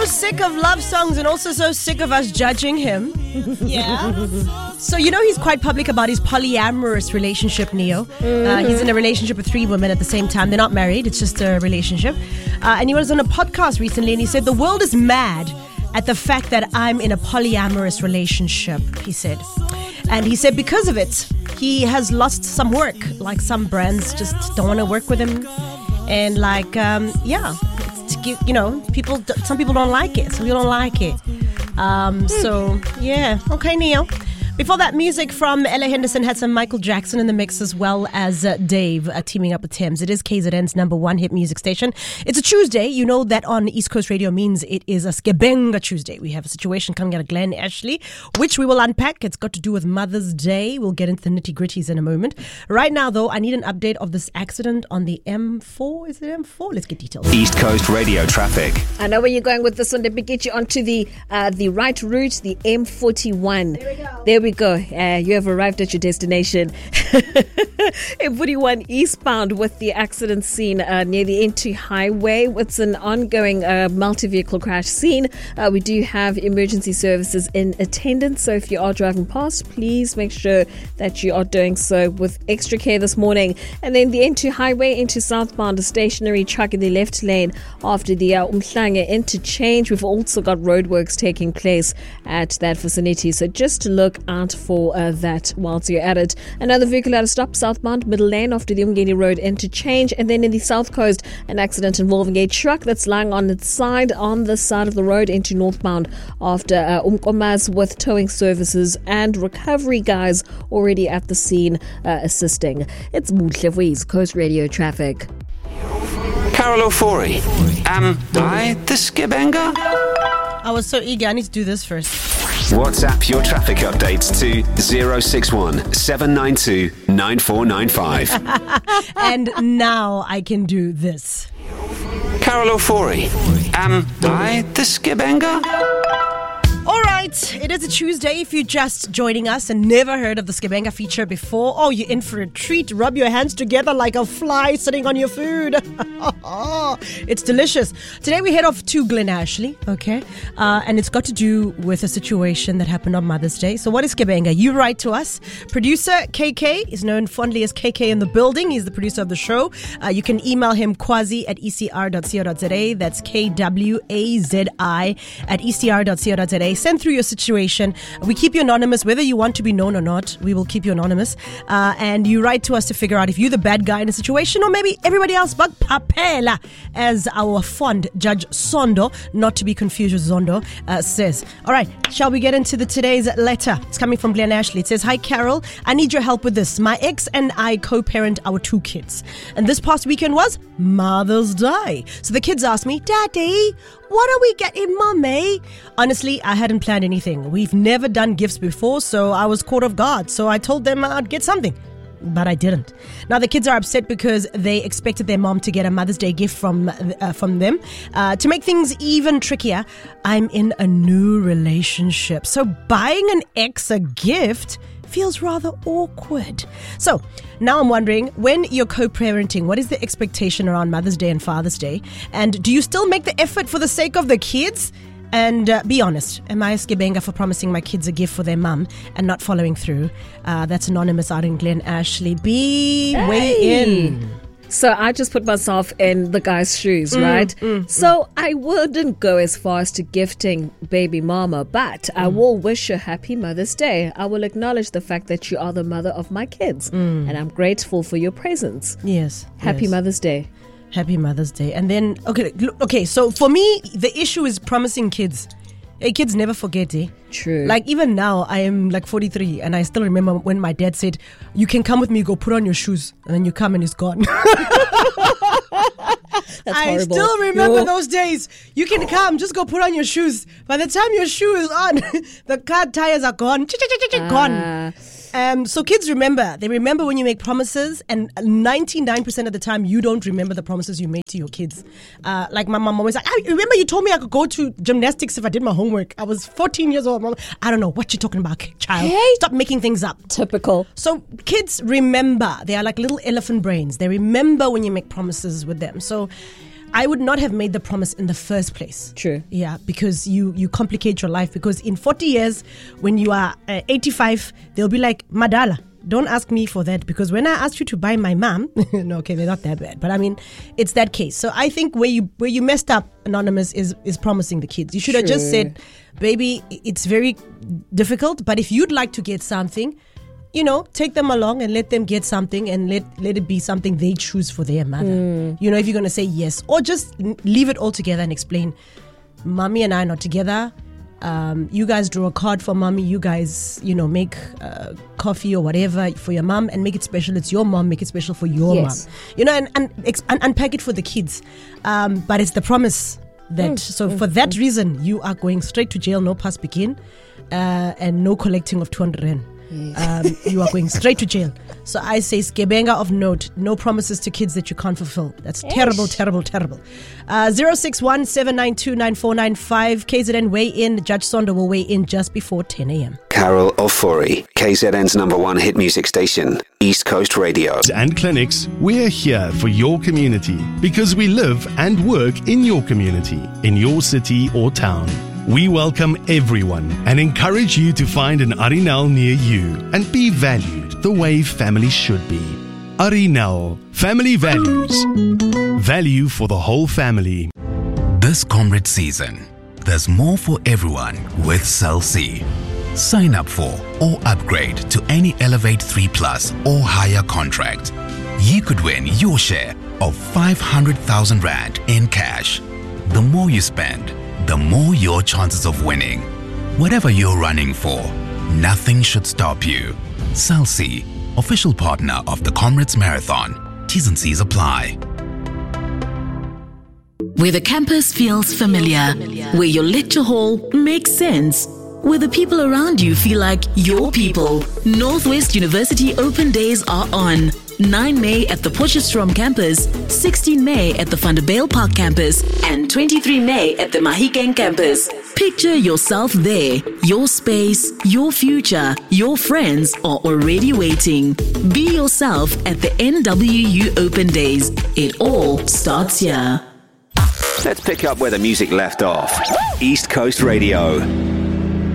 so sick of love songs and also so sick of us judging him. Yeah. So, he's quite public about his polyamorous relationship, Neo. He's in a relationship with 3 women at the same time. They're not married. It's just a relationship. And he was on a podcast recently and he said, the world is mad at the fact that I'm in a polyamorous relationship, he said. And he said because of it, he has lost some work. Like some brands just don't want to work with him. And some people don't like it. Some people don't like it. Okay, Neo. Before that, music from Ella Henderson had some Michael Jackson in the mix, as well as Dave teaming up with Thames. It is KZN's number 1 hit music station. It's a Tuesday. You know that on East Coast Radio means it is a Skibenga Tuesday. We have a situation coming out of Glen Ashley, which we will unpack. It's got to do with Mother's Day. We'll get into the nitty-gritties in a moment. Right now, though, I need an update of this accident on the M4. Is it M4? Let's get details. East Coast Radio traffic. I know where you're going with this one. Let me get you onto the right route, the M41. There we go. You have arrived at your destination. M41 eastbound with the accident scene near the N2 highway. It's an ongoing multi-vehicle crash scene. We do have emergency services in attendance. So if you are driving past, please make sure that you are doing so with extra care this morning. And then the N2 highway into southbound, a stationary truck in the left lane after the Umhlanga interchange. We've also got roadworks taking place at that vicinity. So just to look out for that whilst you're at it. Another vehicle at a stop southbound middle lane after the Umgeni Road interchange. And then in the south coast, an accident involving a truck that's lying on its side on the side of the road into northbound after Umkomas with towing services and recovery guys already at the scene assisting. It's Muhle for East Coast Radio traffic. Carol Ofori. Am I the Skibenga? I was so eager. I need to do this first. WhatsApp your traffic updates to 061 792 9495. And now I can do this. Carol Ofori. Am I the Skibenga? All right, it is a Tuesday. If you're just joining us and never heard of the Skibenga feature before, you're in for a treat. Rub your hands together like a fly sitting on your food. It's delicious. Today we head off to Glen Ashley, okay? And it's got to do with a situation that happened on Mother's Day. So what is Skibenga? You write to us. Producer KK is known fondly as KK in the building. He's the producer of the show. You can email him kwazi@ecr.co.za. That's KWAZI@ecr.co.za. Send through your situation. We keep you anonymous, whether you want to be known or not. We will keep you anonymous. And you write to us to figure out if you're the bad guy in a situation or maybe everybody else but Papela, as our fond Judge Sondo, not to be confused with Zondo, says. All right, shall we get into today's letter? It's coming from Glen Ashley. It says, "Hi Carol, I need your help with this. My ex and I co-parent our 2 kids. And this past weekend was Mother's Day. So the kids asked me, Daddy, what are we getting Mommy? Honestly, I hadn't planned anything. We've never done gifts before, so I was caught off guard. So I told them I'd get something. But I didn't. Now the kids are upset because they expected their mom to get a Mother's Day gift from them. To make things even trickier, I'm in a new relationship. So buying an ex a gift feels rather awkward. So now I'm wondering, when you're co-parenting, what is the expectation around Mother's Day and Father's Day? And do you still make the effort for the sake of the kids? And be honest, am I a Skibenga for promising my kids a gift for their mum and not following through? That's anonymous out in Glen Ashley. Weigh in. So I just put myself in the guy's shoes, right? So I wouldn't go as far as to gifting baby mama, but I will wish her happy Mother's Day. I will acknowledge the fact that you are the mother of my kids, and I'm grateful for your presence. Yes. Happy Mother's Day. Happy Mother's Day. And then, okay, so for me, the issue is promising kids. Hey, kids never forget, eh? True. Like, even now, I am like 43, and I still remember when my dad said, you can come with me, go put on your shoes, and then you come and it's gone. That's I horrible. still remember those days. You can come, just go put on your shoes. By the time your shoe is on, the car tires are gone. Gone. So kids remember. They remember when you make promises, and 99% of the time you don't remember the promises you made to your kids. Like my mom always like, I remember you told me I could go to gymnastics if I did my homework. I was 14 years old. Mom, I don't know what you're talking about, child. Hey. Stop making things up. Typical. So kids remember. They are like little elephant brains. They remember when you make promises with them. So I would not have made the promise in the first place. True. Yeah, because you complicate your life. Because in 40 years, when you are 85, they'll be like, Madala, don't ask me for that. Because when I asked you to buy my mom, no, okay, they're not that bad. But I mean, it's that case. So I think where you messed up, Anonymous, is promising the kids. You should have just said, baby, it's very difficult. But if you'd like to get something, take them along and let them get something and let it be something they choose for their mother. If you're going to say yes, or just leave it all together and explain, mommy and I are not together. You guys draw a card for mommy. You guys, make coffee or whatever for your mom and make it special. It's your mom. Make it special for your mom. And unpack it for the kids. But it's the promise that, for that reason, you are going straight to jail, no pass begin, and no collecting of 200 rand. You are going straight to jail. So I say skebenga of note, no promises to kids that you can't fulfill. That's terrible, terrible, terrible. 061 792 9495. KZN weigh in. Judge Sonda will weigh in just before 10 a.m. Carol Ofori, KZN's #1 hit music station, East Coast Radio. And clinics, we're here for your community because we live and work in your community, in your city or town. We welcome everyone and encourage you to find an Arinal near you and be valued the way family should be. Arinal, family values. Value for the whole family. This Comrade season, there's more for everyone with Cell C. Sign up for or upgrade to any Elevate 3 Plus or higher contract. You could win your share of 500,000 Rand in cash. The more you spend, the more your chances of winning. Whatever you're running for, nothing should stop you. Cell C, official partner of the Comrades Marathon. T's and C's apply. Where the campus feels familiar, where your lecture hall makes sense, where the people around you feel like your people. Northwest University Open Days are on. 9 May at the Potchefstroom campus, 16 May at the Vanderbijl Park campus, and 23 May at the Mahikeng campus. Picture yourself there. Your space, your future, your friends are already waiting. Be yourself at the NWU Open Days. It all starts here. Let's pick up where the music left off. East Coast Radio.